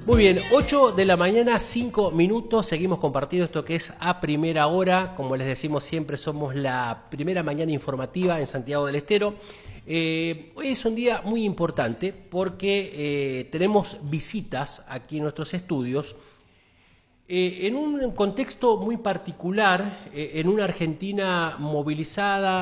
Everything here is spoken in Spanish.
Muy bien, 8 de la mañana, 5 minutos, seguimos compartiendo esto que es A Primera Hora, como les decimos siempre, somos la primera mañana informativa en Santiago del Estero. Hoy es un día muy importante porque tenemos visitas aquí en nuestros estudios en un contexto muy particular, en una Argentina movilizada,